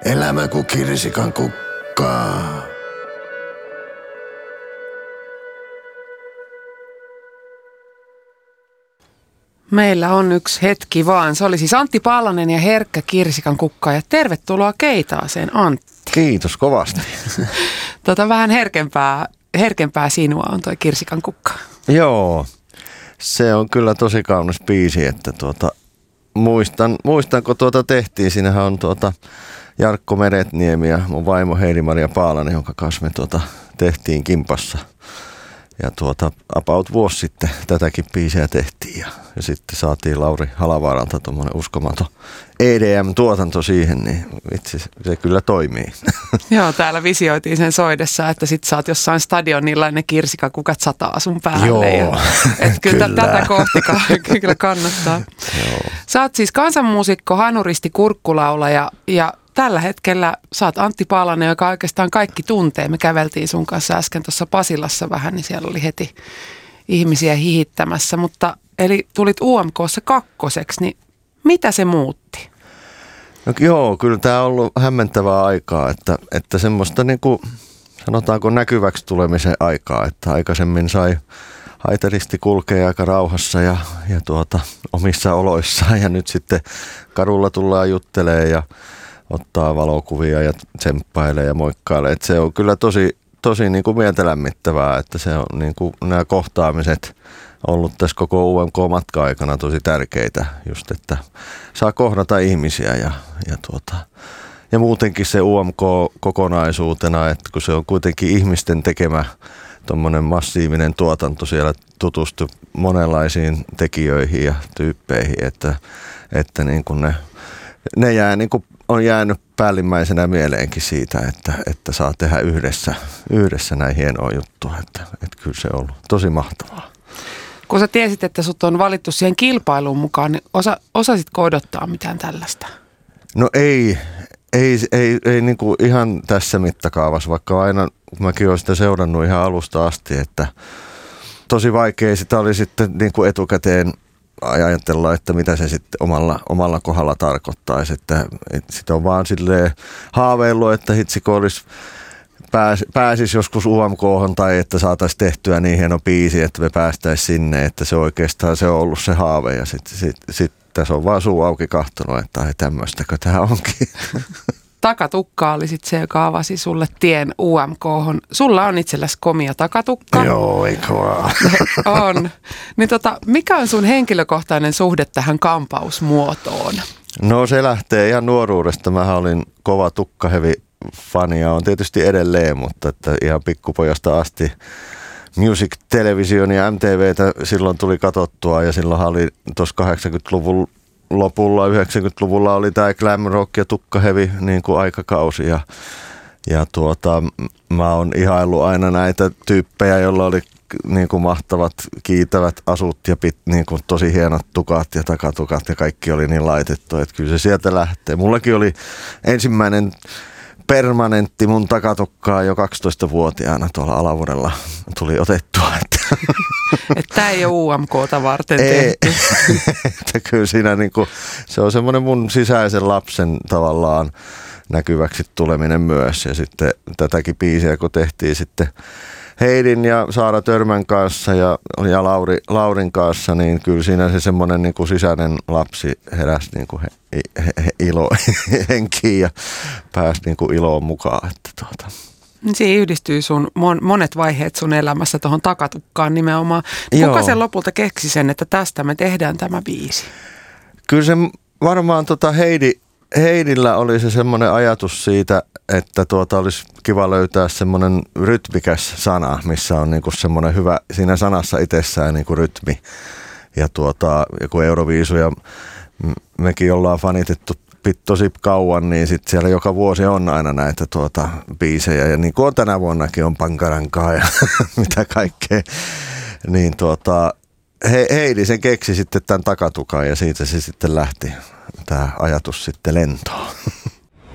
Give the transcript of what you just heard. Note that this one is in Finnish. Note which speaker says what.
Speaker 1: Elämä kuin kirsikan kukkaa.
Speaker 2: Meillä on yksi hetki vaan. Se oli siis Antti Paalanen ja Herkkä kirsikan kukka. Ja tervetuloa Keitaaseen, Antti.
Speaker 1: Kiitos kovasti.
Speaker 2: Vähän herkempää sinua on toi kirsikan kukka.
Speaker 1: Joo, se on kyllä tosi kaunis biisi, että muistan kun tehtiin. Siinähän on Jarkko Meretniemi ja mun vaimo Heidi-Maria Paalanen, jonka kanssa me tehtiin kimpassa. Ja about vuosi sitten tätäkin biisiä tehtiin ja sitten saatiin Lauri Halavaaralta tuommoinen uskomaton EDM-tuotanto siihen, niin vitsi, se kyllä toimii.
Speaker 2: Joo, täällä visioitiin sen soidessa, että sit sä oot jossain stadionilla ja ne kirsikakukat sataa sun päälle.
Speaker 1: Joo,
Speaker 2: kyllä. Tätä kohti kyllä kannattaa.
Speaker 1: Joo.
Speaker 2: Sä oot siis kansanmuusikko, hanuristi, kurkkulaulaja ja tällä hetkellä sä oot Antti Paalanen, joka oikeastaan kaikki tuntee. Me käveltiin sun kanssa äsken tuossa Pasilassa vähän, niin siellä oli heti ihmisiä hihittämässä. Eli tulit UMK:ssa kakkoseksi, niin mitä se muutti?
Speaker 1: No, joo, kyllä tämä on ollut hämmentävää aikaa, että semmoista niinku, sanotaanko näkyväksi tulemisen aikaa, että aikaisemmin sai haitaristi kulkea aika rauhassa ja omissa oloissaan ja nyt sitten kadulla tullaan juttelemaan ja ottaa valokuvia ja tsemppailee ja moikkailee. Että se on kyllä tosi niin kuin mieltä lämmittävää, että se on niin kuin nämä kohtaamiset ollut tässä koko UMK-matka-aikana tosi tärkeitä, just että saa kohdata ihmisiä ja muutenkin se UMK kokonaisuutena, että kun se on kuitenkin ihmisten tekemä tuommoinen massiivinen tuotanto, siellä tutustu monenlaisiin tekijöihin ja tyyppeihin, että niin kuin ne jää niin kuin on jäänyt päällimmäisenä mieleenkin siitä, että saa tehdä yhdessä näin hienoa juttua, että kyllä se on ollut tosi mahtavaa.
Speaker 2: Kun sä tiesit, että sut on valittu siihen kilpailuun mukaan, niin osasitko odottaa mitään tällaista?
Speaker 1: No ei niin kuin ihan tässä mittakaavassa, vaikka aina mäkin olen sitä seurannut ihan alusta asti, että tosi vaikea sitä oli sitten niin kuin etukäteen ajatella, että mitä se sitten omalla kohdalla tarkoittaisi, että sitä on vaan silleen haaveillut, että hitsikö pääsisi joskus UMK:hon tai että saataisiin tehtyä niin hieno biisi, että me päästäisiin sinne, että se oikeastaan se on ollut se haave ja sitten tässä on vaan suu auki kahtonut, että ai tämmöistäkö tämä onkin.
Speaker 2: Takatukka oli sitten se, joka avasi sulle tien UMK:hon. Sulla on itselläsi komia takatukka.
Speaker 1: Joo, eikö vaan?
Speaker 2: On. Niin mikä on sun henkilökohtainen suhde tähän kampausmuotoon? No
Speaker 1: se lähtee ihan nuoruudesta. Mä olin kova tukkahevi-fani ja on tietysti edelleen, mutta että ihan pikkupojasta asti Music Television ja MTVtä silloin tuli katsottua ja silloin oli tuossa 80-luvun lopulla, 90-luvulla oli tämä glam rock ja tukkahevi niin kuin aikakausi ja mä oon ihaillut aina näitä tyyppejä, joilla oli niin kuin mahtavat kiitävät asut ja niin kuin tosi hienot tukat ja takatukat ja kaikki oli niin laitettu, että kyllä se sieltä lähtee. Mullakin oli ensimmäinen permanentti mun takatukkaa jo 12-vuotiaana tuolla Alavuudella tuli otettua.
Speaker 2: Että tämä ei ole UMK:ta varten tehty.
Speaker 1: Että kyllä siinä niinku, se on semmoinen mun sisäisen lapsen tavallaan näkyväksi tuleminen myös. Ja sitten tätäkin biisiä kun tehtiin sitten Heidin ja Saara Törmän kanssa ja Laurin kanssa, niin kyllä siinä se semmoinen niinku sisäinen lapsi heräsi niinku ilo henkiin ja pääsi niinku iloon mukaan. Että
Speaker 2: Siinä yhdistyy sun monet vaiheet sun elämässä tuohon takatukkaan nimenomaan. Kuka sen lopulta keksi sen, että tästä me tehdään tämä biisi?
Speaker 1: Kyllä se varmaan Heidillä oli se semmoinen ajatus siitä, että olisi kiva löytää semmoinen rytmikäs sana, missä on niinku semmoinen hyvä siinä sanassa itsessään niinku rytmi. Ja joku Euroviisu ja mekin ollaan fanitettu tosi kauan, niin sitten siellä joka vuosi on aina näitä biisejä. Ja niin kuin on tänä vuonnakin on Pankarankaa ja mitä kaikkea. Niin Heidi sen keksi sitten tämän takatukan ja siitä se sitten lähti tämä ajatus sitten lentoon.